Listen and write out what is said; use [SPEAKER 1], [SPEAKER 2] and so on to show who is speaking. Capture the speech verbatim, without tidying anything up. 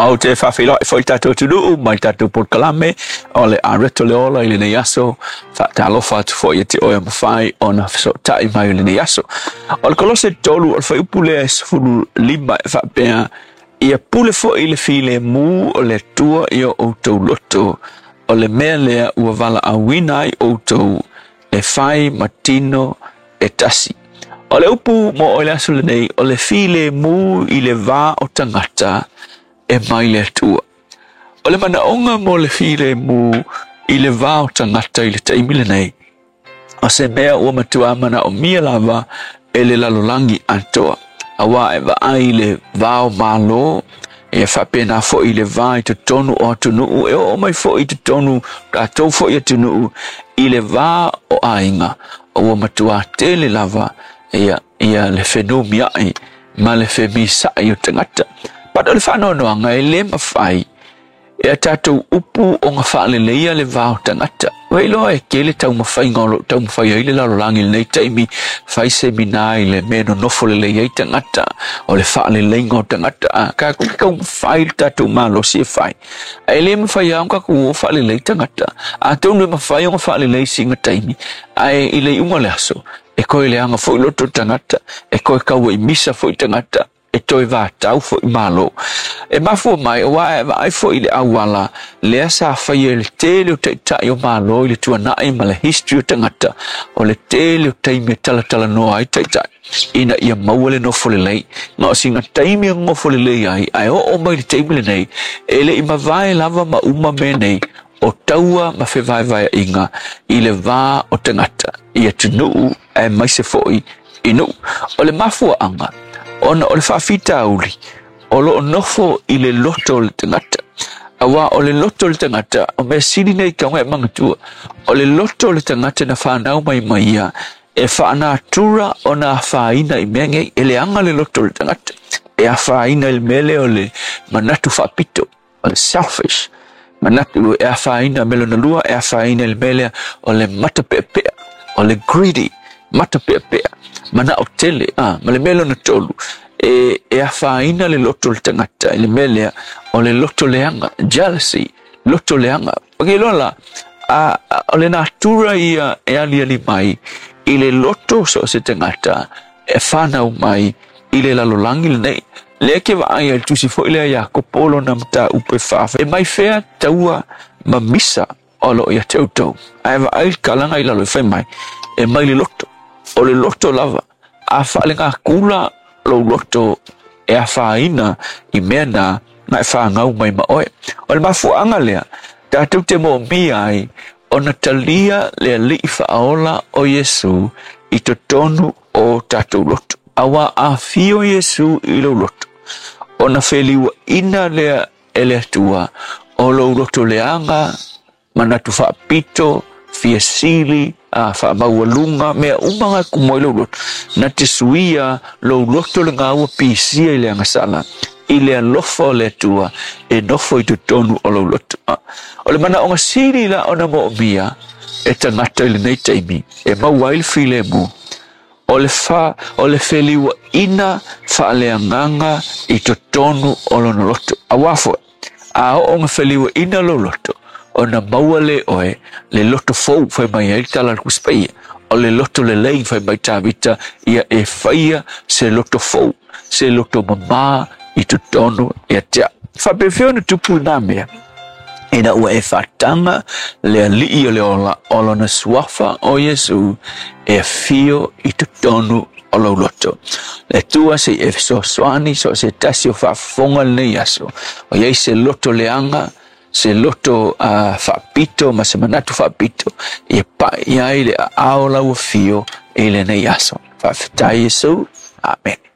[SPEAKER 1] Au te whawhilo e whoi tātou tunu, mai tātou por kalame, o le areto le ola i le nei aso, wha te alofa atu whoi e te oia mawhai, o na so tai mai i le nei aso. O le kolose tolu, o le whai upu le sifuru lima e whapea, ia pule whoi le file mu o le tua i o outou loto, o le mea lea ua wala a wina i outou e whai matino e tasi. O le upu mo o le aso le nei, o le file mu i le wā o tangata, e mai le tua. O le manaonga mo le file mu i le vāo tangata i le taimile nei. O se mea ua matua mana o mia lava e le lalolangi antoa. Awa e wa ai le vāo malo e whapena fo i le vā i te tonu o atunuu e o mai fo i te tonu ratou fo i atunuu i le vā o ainga. O ua matua te le lava ia, ia le whenua miai ma le whemisa i o tangata. Pada le whanoanoanga e le mawhai e a tātou upu o ngā whaale leia le vāo tangata. Wei loa e ke le tau mawhai ngolo, tau mawhai ai le lalolangi le nei taimi whai seminai le meno nofo le leia i tangata o le whaale leinga o tangata. Ka kuki kau mawhai le tātou malo si e whai. E le mawhai au ka kua o whaale lei tangata. A tau le mawhai o ngā whaale lei singa taimi. Ai i le unga le aso. E koe le anga fo i loto tangata. E koe kau i misa fo i tangata. E toi wā tau fo i malo. E mafua mai, o wā e wā fo i le awala, lea sa whai e le tele o te tai o malo i le tua nai ma le history o tangata, o le tele o taimi e tala tala noa i tai tai. Ina ia maua le nofo le lei, ngā o singa taimi o ngofo le lei ai, ai o o mai le taimi le nei, e le ima vai lava ma uma me nei, o taua ma fe vai vai inga, i le wā o tangata, i a tunu e mai se foi inu. O le mafua anga, ona o le whawhita auli, o lo nofo i le loto le tangata. Awa o le loto le tangata, o mea siri nei kaunga e mangatua, o le loto le tangata na whanau mai mai ia, e whaana tura o na whaina i mea ngei, e le anga le loto le tangata, e a whaina il mele o le manatu whapito, o le selfish, manatu e a whaina melo na lua, e a whaina il mele o le matapea, o le greedy, matapea, mana o tele, ah, ma le melo na tolu, e, e a whaina le loto le tangata, le melea, o le loto leanga, jealousy, loto leanga. Pake lola, a, a, o le natura ia e ali ali mai, i le loto so se tangata, e whanau mai, i le lalolangi le nei, le ke wa ai al tusi fo i le ia kopolo na mta upe whafa, e mai whea taua ma misa o lo ia teutau, a e wa ai kalanga i lalo i whai mai, e mai le loto, o le loto lava, a whaale ngā kula lo loto e a whaina i mea nā ngai whaangau mai ma oe. O le mafuanga lea, tātou te mo mi ai, o na talia lea li i whaola o Yesu i to tonu o tātou loto. Awa a fio Yesu i lo loto. O na wheliwa ina lea e lea tua, o lo loto leanga, manatu whaapito, fia sili, a fa maualunga mea umanga kumoe lo loto na te suia lo loto le ngā ua pisia i le angasala i le alofa o le tua e nofo i te tonu o lo loto. O le mana o ngā siri la o na mo mia e tangata i le nei taimi e mauai le file mu o le fa o le wheliwa ina fa le anganga i te tonu o lo loto a wafo a o ngā wheliwa ina lo loto o na maua le oe, le loto fau fai mai ai tala kuspaia, o le loto le lei fai mai tāwita, ia e whaia se loto fau, se loto mama i tu tono e atea. Whapewhio na tupu nā mea, e na ua e whatanga le alii o le ola, olo na suafa o Yesu, e fio i tu tono o lau loto. Le tua se e so swani, so se tasi o whafonga le aso, o iei se loto leanga, se loto a uh, whapito, ma se manatu whapito, e pa i ai le a aola ua fio e le nei aso. Whawhitai Yesu. Amen.